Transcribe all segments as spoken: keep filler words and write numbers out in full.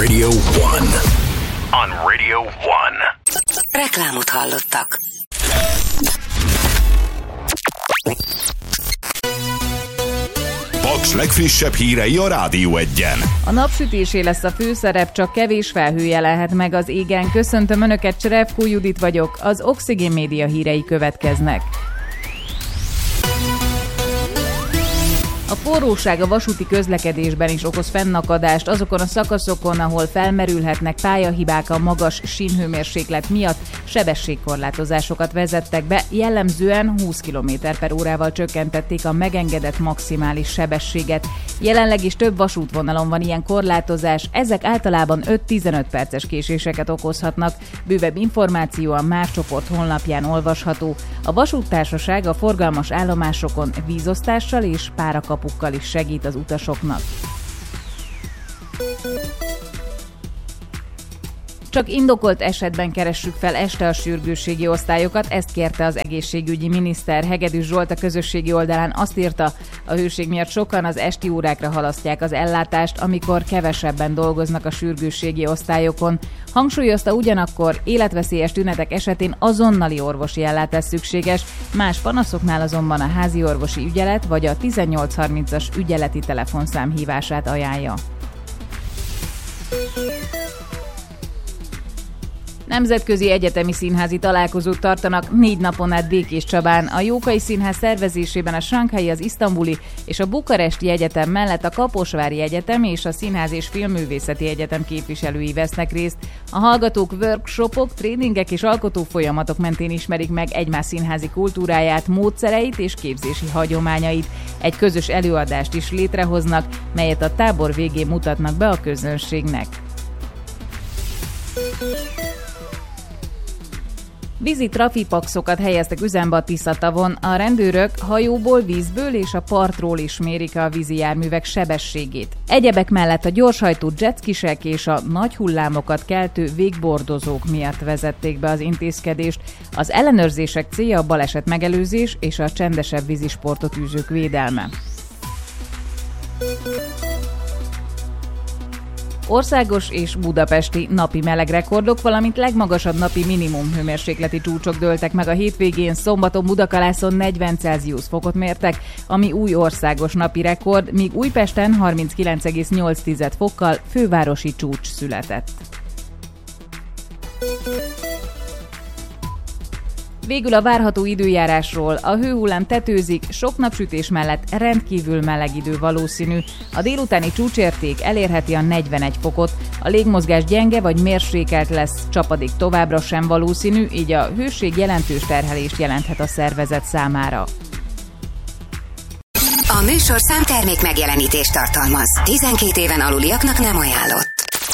Radio One. On Radio One. Reklámot hallottak. Paks legfrissebb hírei a Rádió Egyen. A napsütésé lesz a főszerep, csak kevés felhő jelenhet meg az égen. Köszöntöm Önöket, Cserevkó Judit vagyok, az Oxigén Média hírei következnek. A forróság a vasúti közlekedésben is okoz fennakadást azokon a szakaszokon, ahol felmerülhetnek pályahibák a magas sínhőmérséklet miatt, sebességkorlátozásokat vezettek be, jellemzően húsz kilométer per órával csökkentették a megengedett maximális sebességet. Jelenleg is több vasútvonalon van ilyen korlátozás, ezek általában öt-tizenöt perces késéseket okozhatnak. Bővebb információ a Más Csoport honlapján olvasható. A vasúttársaság a forgalmas állomásokon vízosztással és párakapukkal is segít az utasoknak. Csak indokolt esetben keressük fel este a sürgősségi osztályokat, ezt kérte az egészségügyi miniszter. Hegedűs Zsolt a közösségi oldalán azt írta, a hőség miatt sokan az esti órákra halasztják az ellátást, amikor kevesebben dolgoznak a sürgősségi osztályokon. Hangsúlyozta ugyanakkor, életveszélyes tünetek esetén azonnali orvosi ellátás szükséges, más panaszoknál azonban a házi orvosi ügyelet vagy a tizennyolc harmincas ügyeleti telefonszám hívását ajánlja. Nemzetközi egyetemi színházi találkozót tartanak négy napon át Békés Csabán. A Jókai Színház szervezésében a Sanghai, az Isztambuli és a Bukaresti Egyetem mellett a Kaposvári Egyetem és a Színház és Filmművészeti Egyetem képviselői vesznek részt. A hallgatók workshopok, tréningek és alkotó folyamatok mentén ismerik meg egymás színházi kultúráját, módszereit és képzési hagyományait. Egy közös előadást is létrehoznak, melyet a tábor végén mutatnak be a közönségnek. Vízi trafipaxokat helyeztek üzembe a Tisza-tavon. A rendőrök hajóból, vízből és a partról is mérik a vízi járművek sebességét. Egyebek mellett a gyorshajtó jetskisek és a nagy hullámokat keltő végbordozók miatt vezették be az intézkedést. Az ellenőrzések célja a baleset megelőzés és a csendesebb vízisportot űzők védelme. Országos és budapesti napi melegrekordok, valamint legmagasabb napi minimum hőmérsékleti csúcsok dőltek meg a hétvégén. Szombaton Budakalászon negyven Celsius fokot mértek, ami új országos napi rekord, míg Újpesten harminckilenc egész nyolc fokkal fővárosi csúcs született. Végül a várható időjárásról. A hőhullám tetőzik, sok napsütés mellett rendkívül meleg idő valószínű. A délutáni csúcsérték elérheti a negyvenegy fokot, a légmozgás gyenge vagy mérsékelt lesz, csapadék továbbra sem valószínű, így a hőség jelentős terhelést jelenthet a szervezet számára. A műsorszám termék megjelenítést tartalmaz. tizenkét éven aluliaknak nem ajánlott.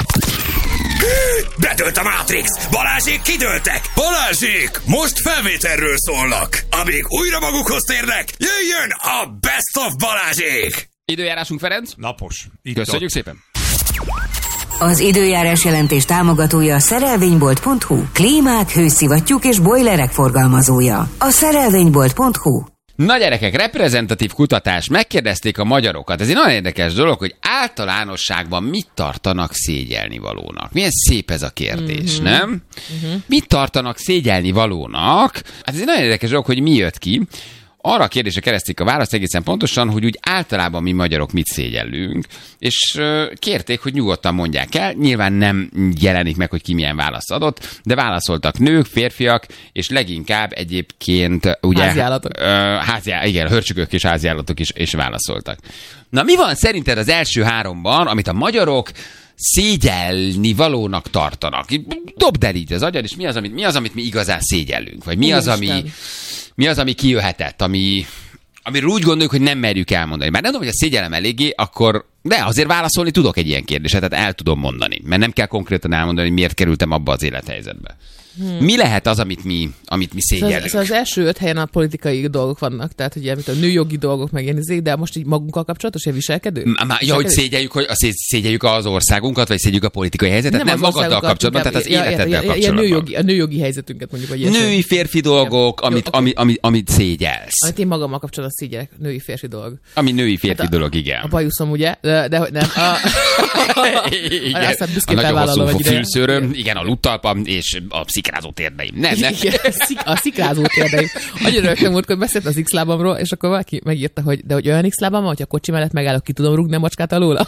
Bedőlt a Matrix! Balázsék kidőltek! Balázsék! Most felvételről szólnak! Amíg újra magukhoz térnek, jöjjön a Best of Balázsék! Időjárásunk, Ferenc? Napos. Itt Köszönjük ott. szépen! Az időjárás jelentés támogatója a szerelvénybolt pont hu. Klímák, hőszivattyúk és bojlerek forgalmazója. A szerelvénybolt pont hu. Na gyerekek, reprezentatív kutatás, megkérdezték a magyarokat. Ez egy nagyon érdekes dolog, hogy általánosságban mit tartanak szégyelnivalónak. Milyen szép ez a kérdés, mm-hmm. nem? Mm-hmm. Mit tartanak szégyelnivalónak? Hát ez egy nagyon érdekes dolog, hogy mi jött ki. Arra a kérdésre kereszték a választ egészen pontosan, hogy úgy általában mi magyarok mit szégyellünk, és kérték, hogy nyugodtan mondják el. Nyilván nem jelenik meg, hogy ki milyen választ adott, de válaszoltak nők, férfiak, és leginkább egyébként ugye... Háziállatok. Ö, háziá, igen, hörcsögök és háziállatok is, is válaszoltak. Na mi van szerinted az első háromban, amit a magyarok szégyelni valónak tartanak? Dobd el így az agyad, és mi az, amit, mi az, amit mi igazán szégyellünk? Vagy mi az, ami, mi az, ami kijöhetett, ami, amiről úgy gondoljuk, hogy nem merjük elmondani. Már nem tudom, hogy a szégyellem eléggé, akkor de azért válaszolni tudok egy ilyen kérdésre, tehát el tudom mondani. Mert nem kell konkrétan elmondani, hogy miért kerültem abba az élethelyzetbe. Hmm. Mi lehet az, amit mi, amit mi szégyellünk? Szóval az első öt helyen a politikai dolgok vannak, tehát ugye a nőjogi dolgok meg ilyen, de most így magunkkal kapcsolatos, hogy viselkedő? Má, ja, hogy szégyeljük, hogy szégyeljük az országunkat, vagy szégyeljük a politikai helyzetet? Nem, nem magaddal kapcsolatban, tehát az ja, életeddel ja, ja, kapcsolatban. A nőjogi, a nőjogi helyzetünket mondjuk, vagy női férfi dolgok, amit, jó, ami, ami, amit szégyelsz. Amit én magammal kapcsolatban szégyelek, női férfi dolog. Ami női férfi hát a, dolog, igen. A bajuszom, ugye? De, de hogy nem. A, igen. Aztán a nagyon hosszú fülszőröm, igen, a luttalpam és a szikrázó térdeim. Nem, nem. A szikrázó térdeim. Annyira rögtön volt, hogy beszélt az X-lábamról, és akkor valaki megírta, hogy de hogy olyan X-lábam van, hogy a kocsi mellett megállok, ki tudom rúgni a macskát alóla.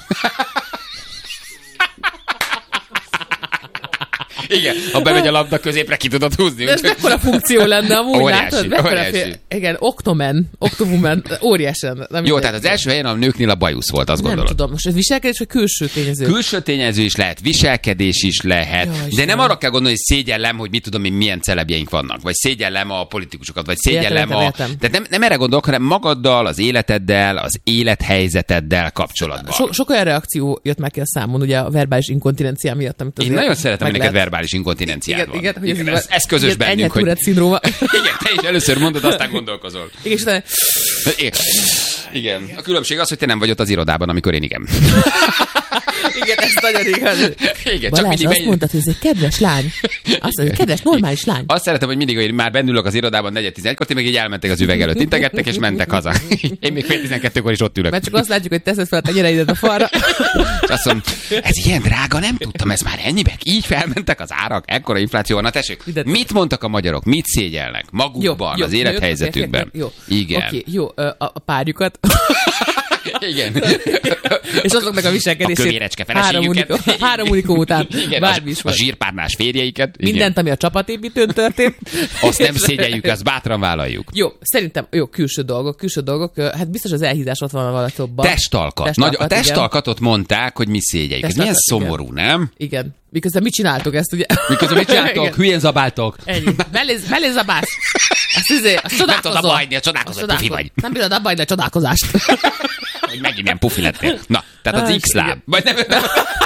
Igen, ha bemegy a labda középre, ki tudod húzni. Ez mekkora funkció lenne amúgy, óriási, látod? óriási. Fél... Igen, Octoman, Octowoman, óriásen. Nem jó, tehát az első helyen a nőknél a bajusz volt, azt gondolod. Nem tudom, most ez viselkedés vagy külső tényező? Külső tényező is lehet, viselkedés is lehet, jó, de nem arra kell gondolni, hogy szégyellem, hogy mit tudom én, milyen celebjeink vannak, vagy szégyellem a politikusokat, vagy szégyellem értem, a... értem. Tehát nem, nem erre gondolok, hanem magaddal, az életeddel, az élethelyzeteddel kapcsolatban. So, sok olyan reakció jött meg ki a számon, ugye a verbális inkontinencia miatt, amit én nagyon szeretem, hogy neked verbális inkontinenciád igen, van. Igen, hogy igen, ez, ez, ez közös igen, bennünk, hogy... szindróma. Igen, te is először mondod, aztán gondolkozol. Igen, és utána... Igen. A különbség az, hogy te nem vagy ott az irodában, amikor én igen. Igen, ez nagyon igaz. Igen, Balázs, csak azt megy... mondtad, hogy ez egy kedves lány. Azt mondja, kedves, normális lány. Azt szeretem, hogy mindig, hogy már bennülök az irodában negyed tizenegykor, ti meg így elmentek az üveg előtt, integettek és mentek haza. Én még fél tizenkettőkor is ott ülök. Mert csak azt látjuk, hogy teszed fel a tenyereidet a falra. És azt mondom, ez ilyen drága, nem tudtam, ez már ennyibe? Így felmentek az árak, ekkora infláció van. Na tessék, mit mondtak a magyarok? Mit szégyelnek? Magukban, jó, az jó, élethelyzetükben. Jó. Igen. Oké, jó, a, a párjukat. Igen. És azoknak a viselkedését. A kövérecske feleségüket. Három unikó után. Igen, bármi is a, a zsírpárnás férjeiket. Mindent, igen. Ami a csapatépítőn történt. Azt nem szégyeljük, azt bátran vállaljuk. Jó, szerintem, jó, külső dolgok, külső dolgok. Hát biztos az elhízás ott van a valakobban. Testalkat. testalkat. Nagy, a testalkatot igen. Mondták, hogy mi szégyeljük. Ez milyen szomorú, igen. Nem? Igen. Miközben mit csináltok ezt, ugye? Miközben mit csináltok? Hülyén zabáltok. Ennyi. Belé zabálsz. Azt izé, azt csodálkozol. Nem tudod abba hagyni, a csodálkozó pufi vagy. Nem tudod abba hagyni a csodálkozást. Hogy megint ilyen pufi lettél. Na, tehát az X-láb. Vagy nem, nem.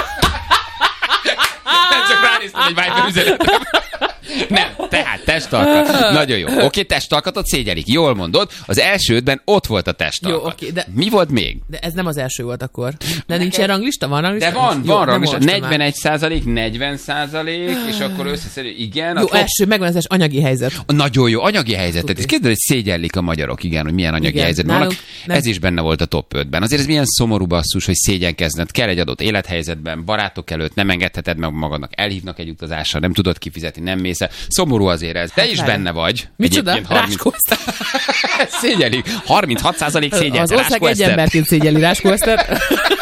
Nem csak ránéztem egy Viber üzenetre. Nem, tehát testalkat. Nagyon jó. Oké, okay, testalkatot szégyelik. Jól mondod. Az első ötben ott volt a testalkat. Jó, okay, de mi volt még? De ez nem az első volt akkor. De nincs ilyen ranglista? Van ranglista? De van, van ranglista. negyvenegy százalék, negyven százalék, és akkor összeszerű, igen. Jó, első, megvan az első anyagi helyzet. Nagyon jó, anyagi helyzetet. És kérdez, hogy szégyellik a magyarok, igen, hogy milyen anyagi igen, helyzet vannak. Ez is benne volt a top ötben. Azért ez milyen szomorú basszus, hogy szégyenkezned kell egy adott élethelyzetben, barátok előtt, nem engedheted meg magadnak, elhívnak egy utazásra, nem tudod kifizetni, nem mész. Szomorú azért ez. Te hát is várj. Benne vagy. Micsoda? Ráskó Eszter. Szégyelik. harminchat százalék szégyel. Az ország egy emberként szégyeli Ráskó Eszter.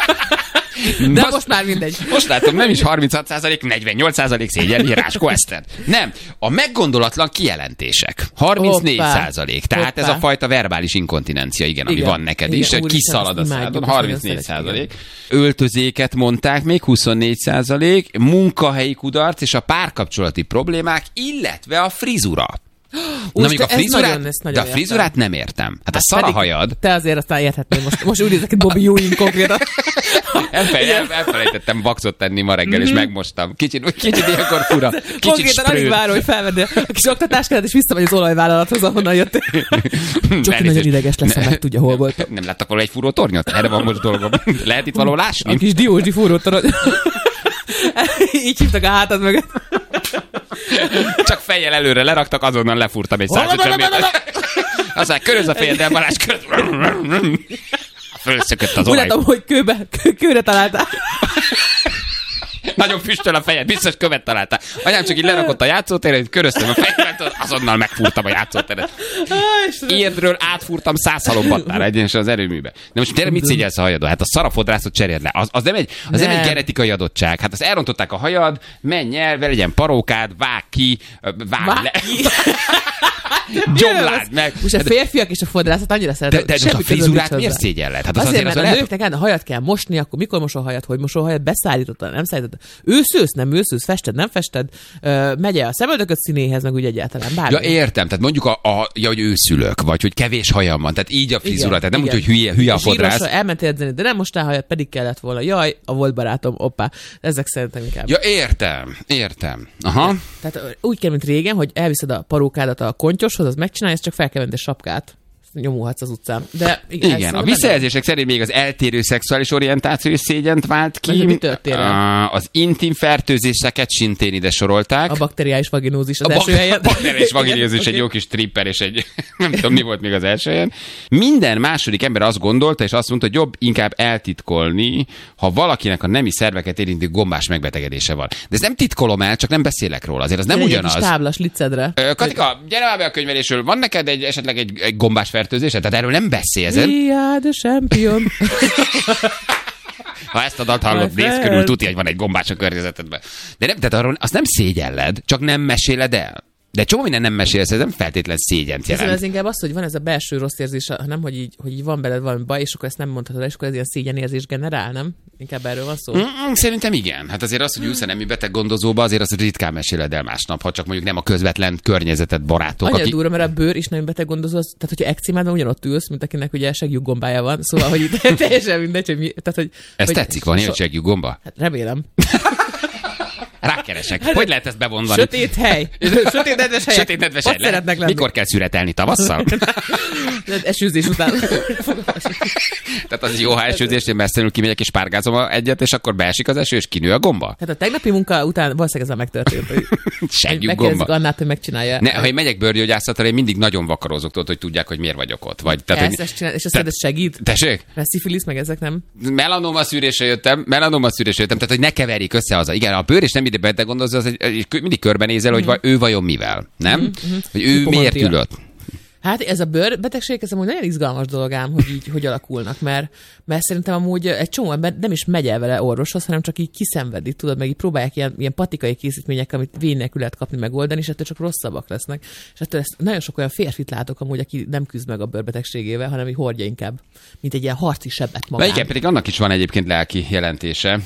De most, most már mindegy. Most látom, nem is harminchat százalék, negyvennyolc százalék szégyeli Ráskó Eszter. Nem. A meggondolatlan kijelentések. harmincnégy százalék. Tehát hoppá. Ez a fajta verbális inkontinencia, igen, igen. Ami van neked igen, is, hogy kiszalad a szádon. harmincnégy százalék. Öltözéket mondták még, huszonnégy százalék. Munkahelyi kudarc és a párkapcsolati problémák, illetve a frizura. Na, még a frizurát, de a frizurát nem értem. Hát a szarahajad. Te azért aztán érthetnél most. Most úgy nézek, hogy Bobby Ewing konkrétan. Elfej, el, elfelejtettem vaxot tenni ma reggel, és megmostam. Kicsit, kicsit ilyenkor fura. Kicsit konkrétan alig várom, hogy felvenni a kis oktatáskádat, és visszamegy az olajvállalathoz, ahonnan jöttél. Csak nagyon ideges lesz, meg tudja, hol volt. Nem láttak volna egy furó tornyot? Erre van most dolgom. Lehet itt való lásni? A kis diósdi furó torony. Így hívtak a hátad mögött. Csak fejjel előre leraktak, azonnal lefúrtam egy száz ötven métert. Aztán köröz a fejeddel, Balázs, köröz. Fölszökött az olaj. Úgy látom, hogy kőbe, kő, kőre találtál. Nagyon füstöl a fejed, biztos követ találtál. Anyám csak így lerakott a játszóteret, köröztem a fejemet, azonnal megfúrtam a játszóteret. Érdről átfúrtam száz halombattára egyenesen az erőműbe. De most tényleg mit szégyelsz a hajadon? Hát a szarafodrászot cseréld le. Az, az, nem egy, az nem. nem egy genetikai adottság. Hát azt elrontották a hajad, menj el, vele legyen parókád, vág ki, vág, vág le. Gyomlád meg. Most a férfiak és a fodrászat annyira szeretnek. De, de a frizurát miért szégyelled? Hát az azért, azért, mert a nőknek a hajat kell mosni, akkor mikor mosol a hajat, hogy mosol a hajat, beszállítottad, nem szállítottad. Őszősz, nem őszősz, fested, nem fested, uh, megy a szemöldököt színéhez, meg úgy egyáltalán. egyáltalán. Bármi. Ja, értem. Tehát mondjuk, a, a, ja, hogy őszülök, vagy hogy kevés hajam van. Tehát így a frizura. Igen, tehát nem igen. úgy, hogy hülye, hülye a fodrász. Zsíros, elmentél edzeni, de nem mostál hajat, pedig kellett volna. Jaj, a volt barátom, oppá. Ezek szerintem inkább. Ja, értem. Értem. Aha. Tehát úgy kell, mint régen, hogy elviszed a parókádat a kontyoshoz, az megcsinálja, csak fel kell venni a sapkát. Nyomulhatsz az utcán. De igen, igen, a visszajelzések szerint még az eltérő szexuális orientációs szégyent vált ki. Mi történt? Az intim fertőzéseket szintén ide sorolták. A bakteriális vaginózis az a első bak- helyen. A bakteriális vaginózis egy jó kis tripper, és egy nem tudom, mi volt még az első helyen. Minden második ember azt gondolta, és azt mondta, hogy jobb inkább eltitkolni, ha valakinek a nemi szerveket érintő gombás megbetegedése van. De ezt nem titkolom el, csak nem beszélek róla. Azért az nem Egy ugyanaz. kis táblas licedre. Ö, Katika, gyere már be a könyvelésről. Van neked egy, esetleg egy, egy gombás fertőzésed? Tehát erről nem beszélsz. We are the champion. Ha ezt a dalt hallod, nézz körül, tudja, hogy van egy gombás a környezetedben. De nem, tehát arról azt nem szégyelled, csak nem meséled el. De csomó minden nem mesélsz, ez nem feltétlen szégyent jelent. Ez inkább az, hogy van ez a belső rossz érzés, hanem hogy így, hogy így van beled valami baj, és akkor ezt nem mondhatod el, és akkor ez ilyen szégyenérzés generál, nem? Inkább erről van szó? Mm, szerintem igen. Hát azért az, hogy ülsz a nemi beteg gondozóba, azért az ritkán meséled el másnap, ha csak mondjuk nem a közvetlen környezeted, barátok. Annyira Aki... durva, mert a bőr is nem beteg gondozó, az, tehát hogyha ekcimád van, ugyanott ülsz, mint akinek ugye seglyúgombája van, szóval, hogy itt teljesen mindegy, hogy mi, tehát, hogy... Ez hogy tetszik, van ilyen so... seglyúgomba? Hát remélem. Rákeresek. Hogy lehet ezt bevonzani? Sötét hely. Sötét nedves helyek. Sötét nedves Ott hely. szeretnek lenni. Mikor kell szüretelni? Tavasszal? Esőzés után. Tehát az jó, ha esőzésnél messzenül kimegyek és párgázom egyet, és akkor beesik az eső, és kinő a gomba? Tehát a tegnapi munka után valószínűleg ez a megtörtént. Segjük Megkérdezik gomba. Annát, hogy megcsinálja. Ne, ha én megyek bőrgyógyászatra, én mindig nagyon vakarózok, tudod, hogy tudják, hogy miért vagyok ott. Vagy, tehát, Ezt, hogy, ezt csinál, és azt te- ez segít? Tessék? Mert szifilisz, meg ezek nem? Melanoma szűrésre jöttem, melanoma szűrésre jöttem, tehát hogy ne keverjék össze az. Igen, a bőr és nem ide beteg gondozza, az egy, egy, mindig körbenézel, hogy vaj, ő vajon mivel, nem? Mm-hmm. Hogy ő miért Hipomantria. ül ott. Hát ez a bőrbetegség, ez amúgy nagyon izgalmas dolog ám, hogy így hogy alakulnak, mert, mert szerintem amúgy egy csomó ember nem is megy el vele orvoshoz, hanem csak így kiszenvedi, tudod, meg így próbálják ilyen, ilyen patikai készítmények, amit vén nélkül lehet kapni, megoldani, és ettől csak rosszabbak lesznek. És ettől ezt nagyon sok olyan férfit látok amúgy, aki nem küzd meg a bőrbetegségével, hanem így hordja inkább, mint egy ilyen harci sebet magán. Igen, pedig annak is van egyébként lelki jelentése.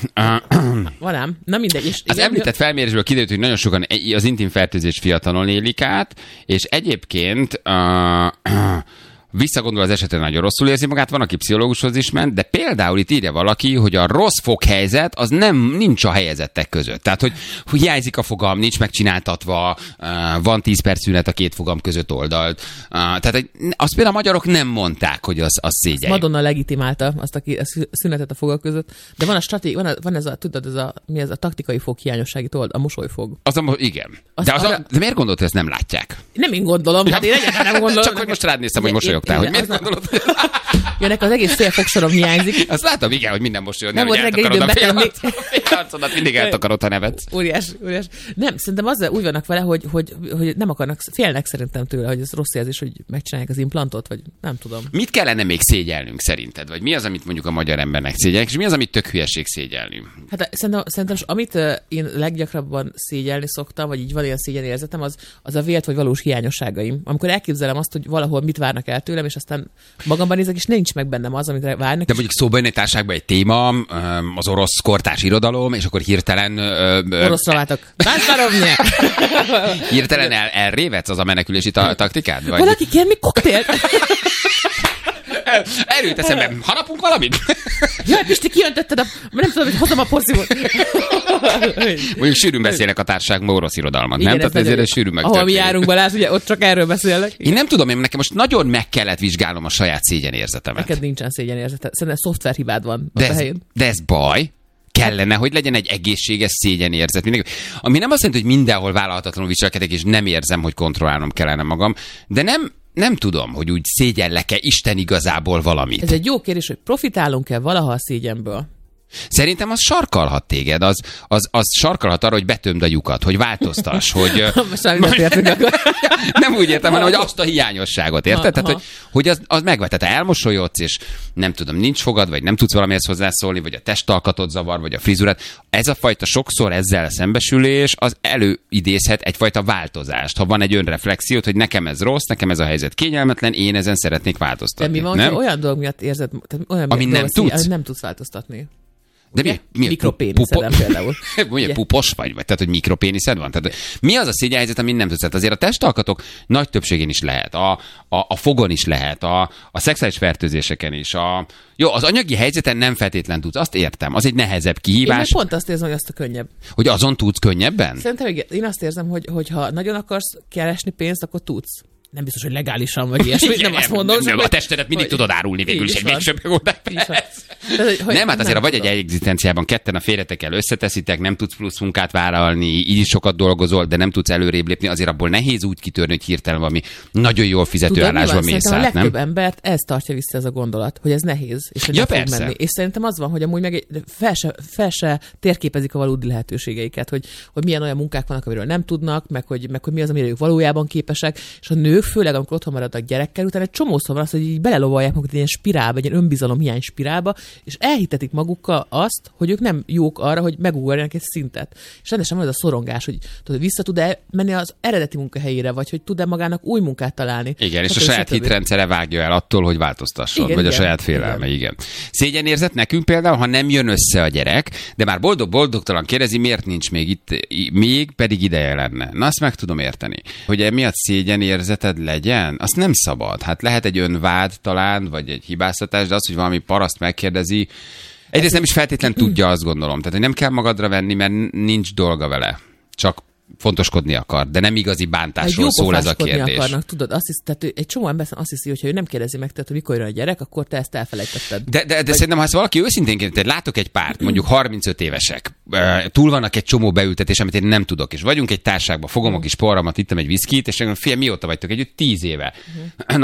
Van ám, na mindegy. És Az igen, említett felmérésből kiderült, hogy nagyon sokan az intim fertőzés fiatalon élik át, és egyébként uh, visszagondol az esetre, nagyon rosszul érzi magát, van, aki pszichológushoz is ment, de például itt írja valaki, hogy a rossz foghelyzet az nem nincs a helyezettek között. Tehát, hogy, hogy hiányzik a fogam, nincs megcsináltatva, uh, van tíz perc szünet a két fogam között oldalt. Uh, tehát hogy azt például a magyarok nem mondták, hogy az, az szégyelj. Madonna legitimálta azt a, ki- a szü- szünetet a fogak között, de van a stratégia, van, a, van ez a, tudod, ez a, mi ez a taktikai fog hiányossági old, a mosolyfog. Az a, igen. Az De, az arra- a, de miért gondolod, hogy ezt nem látják? Nem én gondolom, hát én egyáltalán nem gondolom. Csak hogy most rád néztem, hogy mosolyogtál, hogy miért az gondolod? Jönnek az egész fél fogsorom hiányzik. Azt látom, igen, hogy minden mosolyog. Nem Nem, volt hogy reggel eltakarod a időm fél arc- fél arcodat, mindig eltakarod, ha nevetsz. Óriás, óriás. Nem, szerintem azzal úgy vannak vele, hogy, hogy, hogy nem akarnak, félnek szerintem tőle, hogy ez rossz érzés, hogy megcsinálják az implantot, vagy nem tudom. Mit kellene még szégyelnünk szerinted? Vagy mi az, amit mondjuk a magyar embernek szégyelnek, és mi az, amit tök hülyeség szégyelni? Hát szerintem, szerintem amit uh, én leggyakrabban szégyelni szoktam, vagy így van ilyen szégyenérzetem, az, az a vélt vagy valós hiányosságaim. Amikor elképzelem azt, hogy valahol mit várnak el tőlem, és aztán magamban nézek, és nincs meg bennem az, amit várnak. De mondjuk szóba jön egy társaságban egy téma, öm, az orosz kortárs irodalom, és akkor hirtelen... Ö, ö, Oroszra váltok. Bántárovnye! hirtelen el, elrévetsz az a menekülési ta- taktikád? Vagy Valaki kér még koktélt? erőt eszembe, harapunk valamit? Jaj, Pisti, kiöntötted a... Nem tudom, hogy hozom a porszívót. Mondjuk sűrűn beszélek a társaságban orosz irodalmat, nem? Tehát ezért ez sűrűn Ahol mi megtörténik. járunk, Balázs, ugye ott csak erről beszélek. Én nem tudom, én nekem most nagyon meg kellett vizsgálnom a saját szégyenérzetemet. Neked nincsen szégyenérzete. Szerintem szoftverhibád van De ott a ez, helyén. de ez baj. Kellene, hogy legyen egy egészséges szégyenérzet. Mindenki. Ami nem azt jelenti, hogy mindenhol vállalhatatlanul viselkedek, és nem érzem, hogy kontrollálnom kellene magam, de nem, nem tudom, hogy úgy szégyellek-e Isten igazából valamit. Ez egy jó kérdés, hogy profitálunk-e valaha a szégyenből? Szerintem az sarkalhat téged, az, az, az sarkalhat arra, hogy betömd a lyukat, hogy változtass, hogy... Most már nem értünk akkor. Nem úgy értem, hanem, hogy azt a hiányosságot, érted? Tehát, hogy, hogy az, az megvet, tehát elmosolyodsz, és nem tudom, nincs fogad, vagy nem tudsz valamihez hozzászólni, vagy a testalkatod zavar, vagy a frizurát. Ez a fajta sokszor ezzel szembesülés, az előidézhet egyfajta változást. Ha van egy önreflexiót, hogy nekem ez rossz, nekem ez a helyzet kényelmetlen, én ezen szeretnék változtatni. De mi van, nem? hogyha olyan dolog miatt érzed, tehát olyan Ami dolog, nem szíj- tudsz? amit nem tudsz változtatni? De mi, mi mikropéniszedem például. Ugye pupos vagy, vagy, tehát hogy mikropéniszed van. Tehát mi az a szégyenhelyzet, amit nem tudsz? Tehát azért a testalkatok nagy többségén is lehet, a, a, a fogon is lehet, a, a szexuális fertőzéseken is. A, jó, az anyagi helyzeten nem feltétlen tudsz, azt értem, az egy nehezebb kihívás. Én pont azt érzem, hogy azt a könnyebb. Hogy azon tudsz könnyebben? Szerintem én azt érzem, hogy, hogy ha nagyon akarsz keresni pénzt, akkor tudsz. Nem biztos, hogy legálisan vagy ilyesmi, nem azt mondom. Nem, nem, a testedet mindig hogy tudod árulni végül is, egy végső megoldás. Nem, hát azért, vagy egy egzisztenciában ketten a félretekkel összeteszitek, nem tudsz plusz munkát vállalni, így is sokat dolgozol, de nem tudsz előrébb lépni, azért abból nehéz úgy kitörni, hogy hirtelen valami nagyon jól fizető állásba mész át, nem? A legtöbb embert ez tartja vissza ez a gondolat, hogy ez nehéz, és hogy ja, fog menni. És szerintem az van, hogy amúgy meg fel se, fel se térképezik a valódi lehetőségeiket, hogy, hogy milyen olyan munkák vannak, amiről nem tudnak, meg hogy, meg hogy mi az, amire ők valójában képesek, és a nők, főleg amikor otthon maradnak gyerekkel, utána egy csomószor van az, hogy így belelovalják magukat egy ilyen spirálba, egy ilyen önbizalom hiány spirálba, és elhitetik magukkal azt, hogy ők nem jók arra, hogy megugorjanak egy szintet. És rendesen van ez a szorongás, hogy tudod, vissza tud-e menni az eredeti munkahelyére, vagy hogy tud-e magának új munkát találni. Igen, és a saját hitrendszere vágja el attól, hogy változtasson, igen, vagy igen, a saját félelme, igen. igen. Szégyenérzet nekünk például, ha nem jön össze a gyerek, de már boldog-boldogtalan kérdezi, miért nincs még itt, még pedig ideje lenne. Na, azt meg tudom érteni. Hogy emiatt szégyenérzeted legyen, azt nem szabad. Hát lehet egy önvád talán, vagy egy hibáztatás, de az, hogy valami paraszt megkérdezi, egyrészt nem is feltétlen tudja, azt gondolom. Tehát, hogy nem kell magadra venni, mert nincs dolga vele. Csak fontoskodni akar, de nem igazi bántásról szól ez a kérdés. Akarnak, tudod, azt hisz, tehát egy csomó ember azt hiszi, hogy ha ő nem kérdezi meg, tehát, hogy mikor jön a gyerek, akkor te ezt elfelejtetted. De, de, de Vagy... szerintem, ha ezt valaki őszintén kérdezi, látok egy párt, mondjuk harmincöt évesek, túl vannak egy csomó beültetés, amit én nem tudok, és vagyunk egy társaságban, fogom a kis porramat, ittem egy viszkit, és mondom, fél, mióta vagytok együtt? Tíz éve. Uh-huh.